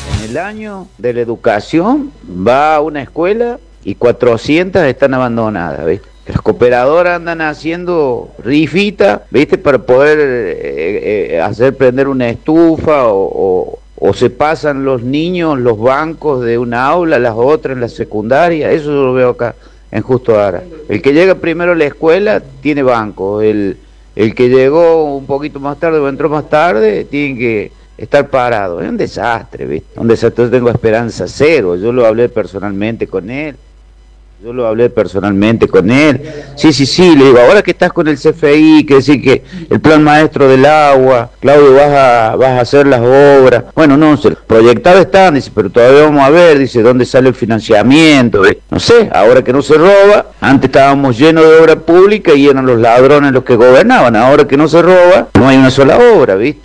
En el año de la educación va a una escuela y 400 están abandonadas, ¿viste? Las cooperadoras andan haciendo rifita, ¿viste? Para poder hacer prender una estufa o se pasan los niños, los bancos de una aula a las otras en la secundaria. Eso yo lo veo acá en Justo Ara. El que llega primero a la escuela tiene banco, el que llegó un poquito más tarde o entró más tarde tiene que estar parado. Es un desastre, ¿viste? Un desastre. Yo tengo esperanza cero. Yo lo hablé personalmente con él. Sí, le digo, ahora que estás con el CFI, que decir que el plan maestro del agua, Claudio, vas a hacer las obras. Bueno, no sé, proyectado están, dice, pero todavía vamos a ver, dice, dónde sale el financiamiento. No sé, ahora que no se roba, antes estábamos llenos de obra pública y eran los ladrones los que gobernaban, ahora que no se roba, no hay una sola obra, ¿viste?